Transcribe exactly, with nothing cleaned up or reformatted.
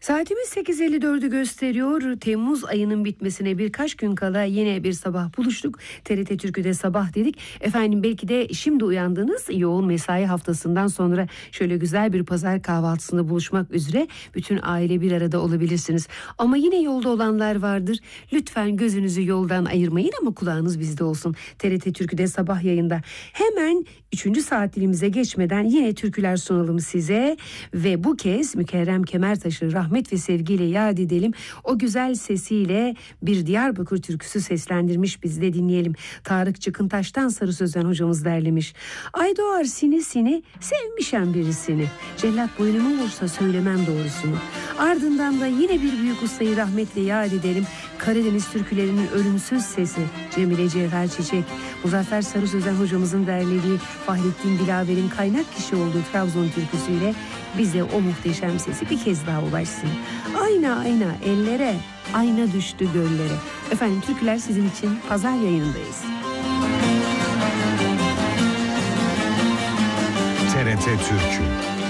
Saatimiz sekiz elli dördü gösteriyor. Temmuz ayının bitmesine birkaç gün kala yine bir sabah buluştuk. T R T Türkü'de sabah dedik. Efendim belki de şimdi uyandığınız yoğun mesai haftasından sonra şöyle güzel bir pazar kahvaltısında buluşmak üzere bütün aile bir arada olabilirsiniz. Ama yine yolda olanlar vardır. Lütfen gözünüzü yoldan ayırmayın ama kulağınız bizde olsun. T R T Türkü'de sabah yayında. Hemen üçüncü saat dilimize geçmeden yine türküler sunalım size. Ve bu kez Mükerrem Kemertaş'ı rahmet ve sevgiyle yad edelim. O güzel sesiyle bir Diyarbakır türküsü seslendirmiş, biz de dinleyelim. Tarık Çıkıntaş'tan Sarı Sözen hocamız derlemiş. Ay doğar sini sini, sevmişem birisini. Cellat boynumu vursa söylemem doğrusunu. Ardından da yine bir büyük ustayı rahmetle yad edelim. Karadeniz türkülerinin ölümsüz sesi Cemile Cevher Çiçek. Muzaffer Sarı Sözen hocamızın derlediği Fahrettin Dilaver'in kaynak kişi olduğu Trabzon türküsüyle bize o muhteşem sesi bir kez daha ulaşsın. Ayna ayna ellere, ayna düştü göllere. Efendim türküler sizin için pazar yayınındayız. T R T Türkü